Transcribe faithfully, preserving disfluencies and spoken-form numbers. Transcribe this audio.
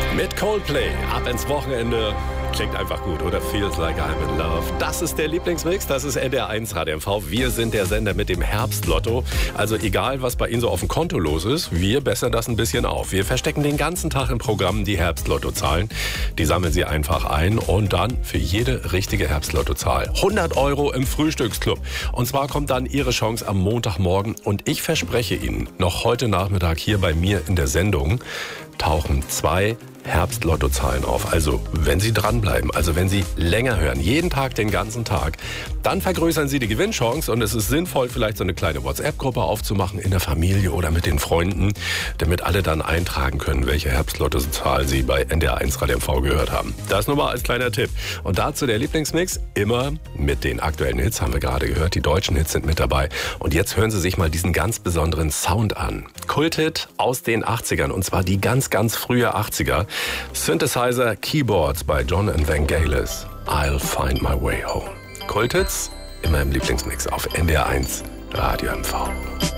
Mit Coldplay ab ins Wochenende. Klingt einfach gut, oder? Feels like I'm in love. Das ist der Lieblingsmix, das ist N D R eins Radio M V. Wir sind der Sender mit dem Herbstlotto. Also egal, was bei Ihnen so auf dem Konto los ist, wir bessern das ein bisschen auf. Wir verstecken den ganzen Tag im Programm die Herbstlotto-Zahlen. Die sammeln Sie einfach ein und dann für jede richtige Herbstlotto-Zahl hundert Euro im Frühstücksclub. Und zwar kommt dann Ihre Chance am Montagmorgen und ich verspreche Ihnen, noch heute Nachmittag hier bei mir in der Sendung tauchen zwei Herbstlottozahlen auf. Also wenn Sie dranbleiben, also wenn Sie länger hören, jeden Tag, den ganzen Tag, dann vergrößern Sie die Gewinnchance und es ist sinnvoll, vielleicht so eine kleine WhatsApp-Gruppe aufzumachen in der Familie oder mit den Freunden, damit alle dann eintragen können, welche Herbstlottozahl Sie bei N D R eins Radio M V gehört haben. Das nur mal als kleiner Tipp. Und dazu der Lieblingsmix, immer mit den aktuellen Hits, haben wir gerade gehört. Die deutschen Hits sind mit dabei. Und jetzt hören Sie sich mal diesen ganz besonderen Sound an. Kulthit aus den achtzigern und zwar die ganz, ganz frühe achtziger. Synthesizer, Keyboards bei John and Vangelis. I'll find my way home. Kulthits, immer im Lieblingsmix auf N D R eins Radio M V.